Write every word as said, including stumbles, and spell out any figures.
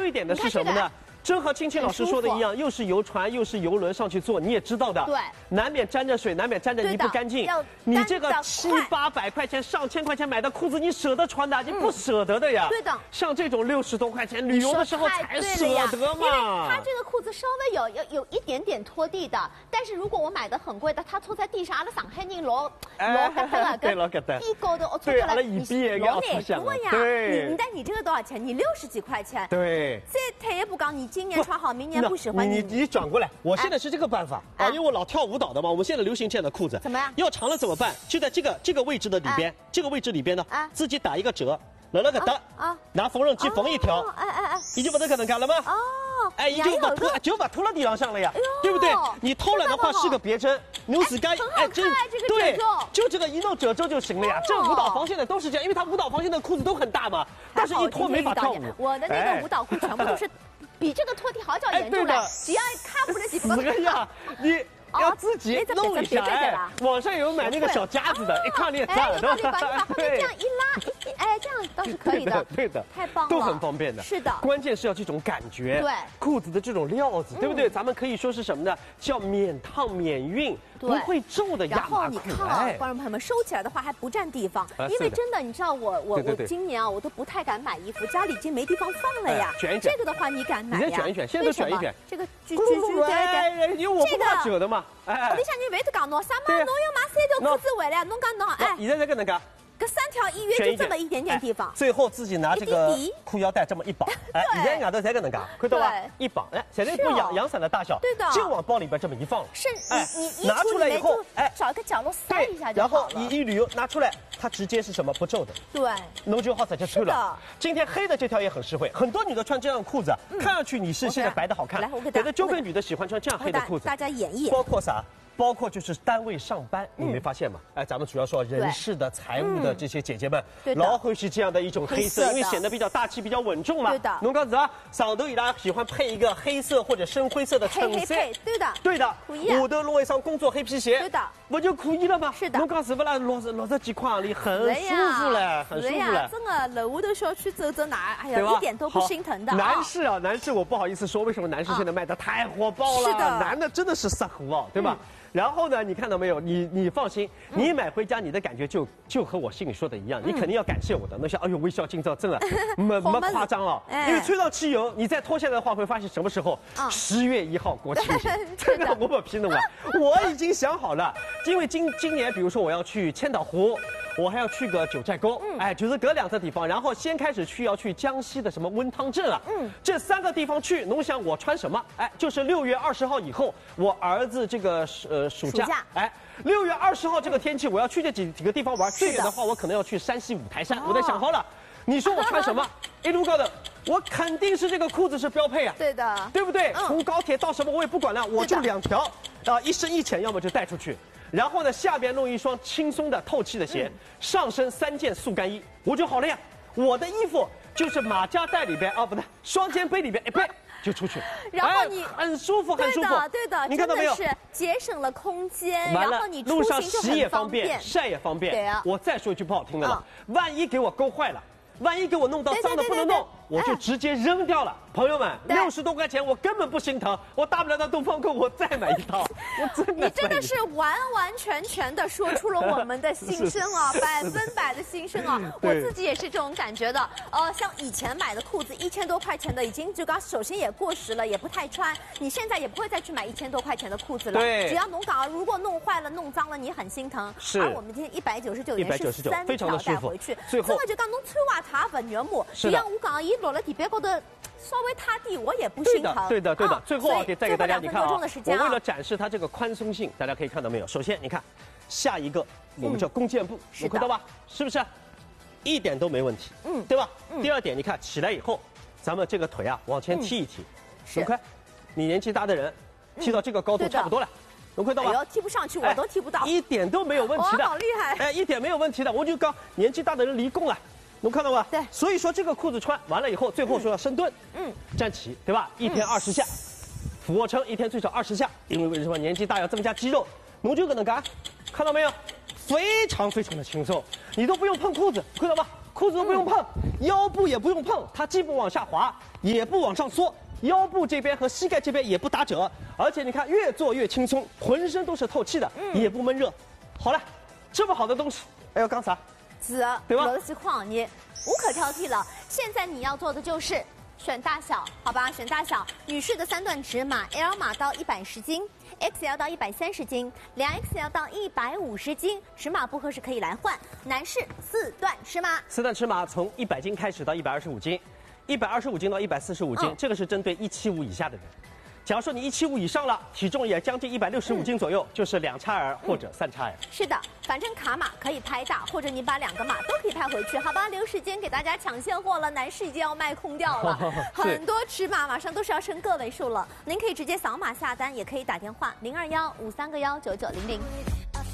有一点的是什么呢？真和青青老师说的一样，又是游船又是游轮上去坐，你也知道的， 对， 难免沾着水，难免沾着泥不干净。你这个七八百块钱、上千块钱买的裤子，你舍得穿的？你不舍得的呀。 对的， 像这种六十多块钱，旅游的时候才舍得嘛。 因为它这个裤子稍微有有有一点点拖地的，但是如果我买的很贵的，它拖在地上，阿拉上海人老老疙瘩了， 对老疙瘩， 地高的，我对，阿拉一边也要出响了。对， 你但你这个多少钱？你六十几块钱。 对。 再退一步讲，你今年穿好，明年不喜欢你。你你转过来，我现在是这个办法啊，因为我老跳舞蹈的嘛，我们现在流行这样的裤子。 怎么样？ 要长了怎么办？就在这个这个位置的里边，这个位置里边呢，自己打一个折，了了个的啊，拿缝纫机缝一条， 哎哎哎， 你就把它可能干了吗？ 哦， 哎，你就把涂就把涂到地上上了呀，对不对？你偷懒的话是个别针，牛子干， 哎，这对，就这个一弄褶皱就行了呀。这舞蹈房现在都是这样，因为它舞蹈房现在裤子都很大嘛，但是一脱没法跳舞。 我的那个舞蹈裤全部都是。比这个拖地好找严重的，只要看不了几分钟。死个呀！你要自己弄一下，哎，网上有买那个小夹子的，一看你也赞， 对吧？你把它这样一拉，哎，这样倒是可以的， 对的， 太棒了， 都很方便的。 是的， 关键是要这种感觉， 对， 裤子的这种料子，对不对？咱们可以说是什么呢？叫免烫免熨，不会皱的亚麻裤。 然后你看啊，观众朋友们，收起来的话还不占地方，因为真的，你知道我我我今年啊，我都不太敢买衣服，家里已经没地方放了呀。 卷一卷， 这个的话你敢买呀？你再卷一卷，现在都卷一卷。 这个卷卷卷， 因为我不怕褶的嘛。 哎，我里向你回头讲侬，啥嘛？侬要买三条裤子回来，侬讲侬哎。 现在在搿能介。 这三条一约就这么一点点地方， 最后自己拿这个裤腰带这么一绑，哎，现在外头才搿能介，看到吧？一绑，哎，现在不一样，阳伞的大小， 对的， 就往包里边这么一放， 是，哎，你拿出来以后， 哎，找一个角落塞一下就好了。然后你一捋拿出来，它直接是什么不皱的， 对， 侬就好直接穿了。今天黑的这条也很实惠，很多女的穿这样的裤子，看上去你是现在白的好看，觉得周围女的喜欢穿这样黑的裤子， 大家演绎， 包括啥？包括就是单位上班，你没发现吗？哎，咱们主要说人事的、财务的这些姐姐们，老会是这样的一种黑色，因为显得比较大气、比较稳重嘛。 对的。 侬讲子啊，上头伊拉喜欢配一个黑色或者深灰色的衬衫， 对的。 对的。 可以。 下头弄一双工作黑皮鞋， 对的。 不就可以了吗？ 是的。 侬讲是不啦？六十六十几块里很舒服了，很舒服了。 真的，楼下头小区走走哪，哎呀，一点都不心疼的。 男士啊，男士，我不好意思说，为什么男士现在卖的太火爆了？ 是的。 男的真的是杀虎哦，对吧？然后呢，你看到没有？你你放心，你买回家你的感觉就就和我心里说的一样，你肯定要感谢我的。那些哎呦微笑今朝真的没没夸张了，因为吹到汽油，你再脱下来的话，会发现什么时候？十月一号国庆节，这个我不批弄啊！我已经想好了，因为今今年比如说我要去千岛湖。我还要去个九寨沟，嗯、哎，就是隔两个地方，然后先开始去要去江西的什么温汤镇啊，嗯，这三个地方去，侬想我穿什么？哎，就是六月二十号以后，我儿子这个呃暑假， 暑假哎，六月二十号这个天气，我要去这几几个地方玩，最远的话我可能要去山西五台山，我得想好了，你说我穿什么？一路高的。我肯定是这个裤子是标配啊， 对的， 对不对？从高铁到什么我也不管了，我就两条，啊，一深一浅，要么就带出去。然后呢，下边弄一双轻松的透气的鞋，嗯、上身三件速干衣，我就好了呀。我的衣服就是马甲袋里边啊，不对，双肩背里边一背就出去， 然后你、 哎、很舒服，很舒服。 对的，对的， 你看到没有？ 是节省了空间， 完了， 然后你路上洗也方便，晒也方便。 对啊。 我再说一句不好听的了，嗯、万一给我勾坏了。万一给我弄到脏的不能弄，我就直接扔掉了。朋友们，六十多块钱我根本不心疼，我大不了到东方购我再买一套。我真的， 你真的是完完全全的说出了我们的心声啊，百分百的心声啊！我自己也是这种感觉的。呃，像以前买的裤子一千多块钱的，已经就刚首先也过时了，也不太穿。你现在也不会再去买一千多块钱的裤子了。 对， 只要农港如果弄坏了、弄脏了，你很心疼。 是。 而我们今天一百九十九元是三条带回去， 最后就讲侬穿袜它不肉麻，就像我讲，伊落了地板高头。稍微塌地，我也不心疼。 对的，对的，对的。最后啊，给再给大家，你看啊，我为了展示它这个宽松性，大家可以看到没有？首先，你看，下一个我们叫弓箭步，有看到吧？是不是？一点都没问题，嗯，对吧？第二点，你看起来以后，咱们这个腿啊往前踢一踢，龙坤，你年纪大的人，踢到这个高度差不多了。龙坤到吧？ 哎呦，踢不上去，我都踢不到， 一点都没有问题的， 好厉害！ 哎，一点没有问题的，我就刚年纪大的人离弓了。能看到吗？ 对， 所以说这个裤子穿完了以后，最后说要深蹲，嗯，站起，对吧？一天二十下，俯卧撑一天最少二十下，因为为什么年纪大要增加肌肉？侬就可能干，看到没有？非常非常的轻松，你都不用碰裤子，看到吗？裤子都不用碰，腰部也不用碰，它既不往下滑， 也不往上缩，腰部这边和膝盖这边也不打褶，而且你看越做越轻松，浑身都是透气的，嗯、也不闷热。好了，这么好的东西，哎呦，刚才子对吧？ 罗斯矿你无可挑剔了。现在你要做的就是选大小，好吧？选大小，女士的三段尺码 ，L 码到一百十斤 ，X L 到一百三十斤，两 X L 到一百五十斤，尺码不合适可以来换。男士四段尺码， 四段尺码从一百斤开始到一百二十五斤。一百二十五斤到一百四十五斤，嗯、这个是针对一七五以下的人。假如说你一七五以上了，体重也将近一百六十五斤左右，嗯、就是两叉 L 或者三叉 L。 是的，反正卡码可以拍大，或者你把两个码都可以拍回去，好吧？留时间给大家抢现货了，男士已经要卖空掉了，很多尺码马上都是要升个位数了。您可以直接扫码下单，也可以打电话零二幺五三个幺九九零零。